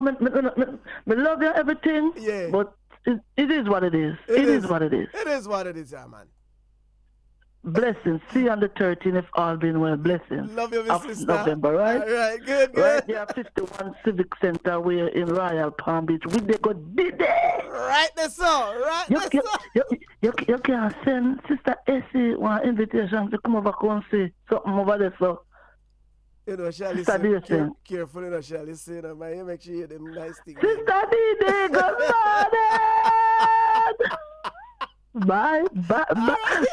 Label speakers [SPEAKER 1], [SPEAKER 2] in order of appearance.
[SPEAKER 1] me love you everything.
[SPEAKER 2] Yeah.
[SPEAKER 1] But it is what it is. It is what it is.
[SPEAKER 2] It is what it is, yeah, man.
[SPEAKER 1] Blessings. See you on the 13th if all being well. Blessings.
[SPEAKER 2] Love you, my sister.
[SPEAKER 1] November, right?
[SPEAKER 2] All right, good.
[SPEAKER 1] Right there, 51 Civic Center. We're in Royal Palm Beach. We they go did it.
[SPEAKER 2] Right there, sir.
[SPEAKER 1] You can send Sister Essie one invitation to come over and see something over there, so.
[SPEAKER 2] You know, shall listen. Careful, you know, shall listen. You make sure you hear them nice things.
[SPEAKER 1] Sister Didi, good morning. Bye.